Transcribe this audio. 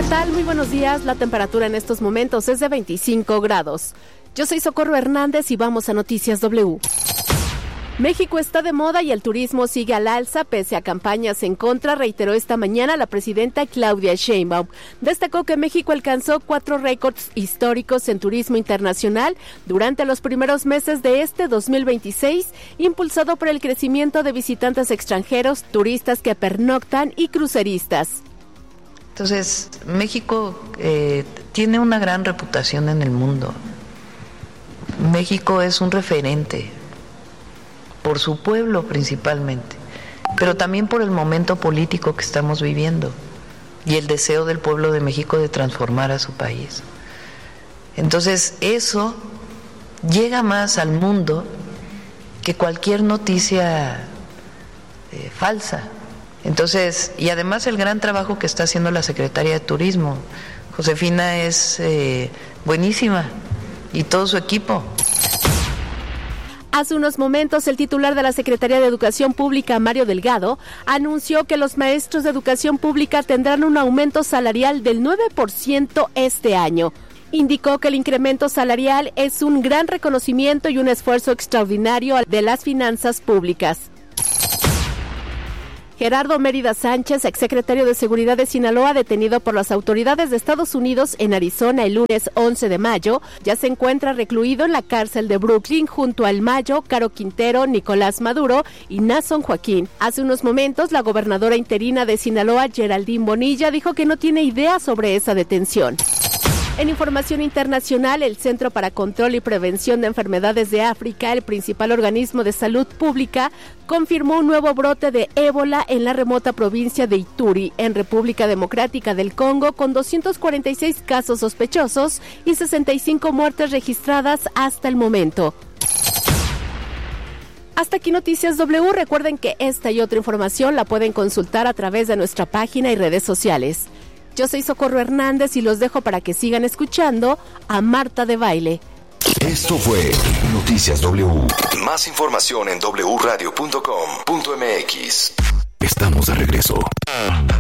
tal? Muy buenos días. La temperatura en estos momentos es de 25 grados. Yo soy Socorro Hernández y vamos a Noticias W. México está de moda y el turismo sigue al alza pese a campañas en contra, reiteró esta mañana la presidenta Claudia Sheinbaum. Destacó que México alcanzó 4 récords históricos en turismo internacional durante los primeros meses de este 2026, impulsado por el crecimiento de visitantes extranjeros, turistas que pernoctan y cruceristas. Entonces, México tiene una gran reputación en el mundo. México es un referente por su pueblo principalmente, pero también por el momento político que estamos viviendo y el deseo del pueblo de México de transformar a su país. Entonces, eso llega más al mundo que cualquier noticia falsa. Entonces, y además el gran trabajo que está haciendo la Secretaría de Turismo, Josefina es buenísima, y todo su equipo. Hace unos momentos, el titular de la Secretaría de Educación Pública, Mario Delgado, anunció que los maestros de educación pública tendrán un aumento salarial del 9% este año. Indicó que el incremento salarial es un gran reconocimiento y un esfuerzo extraordinario de las finanzas públicas. Gerardo Mérida Sánchez, exsecretario de Seguridad de Sinaloa, detenido por las autoridades de Estados Unidos en Arizona el lunes 11 de mayo, ya se encuentra recluido en la cárcel de Brooklyn junto a El Mayo, Caro Quintero, Nicolás Maduro y Nason Joaquín. Hace unos momentos, la gobernadora interina de Sinaloa, Geraldine Bonilla, dijo que no tiene idea sobre esa detención. En información internacional, el Centro para Control y Prevención de Enfermedades de África, el principal organismo de salud pública, confirmó un nuevo brote de ébola en la remota provincia de Ituri, en República Democrática del Congo, con 246 casos sospechosos y 65 muertes registradas hasta el momento. Hasta aquí Noticias W. Recuerden que esta y otra información la pueden consultar a través de nuestra página y redes sociales. Yo soy Socorro Hernández y los dejo para que sigan escuchando a Marta de Baile. Esto fue Noticias W. Más información en wradio.com.mx. Estamos de regreso.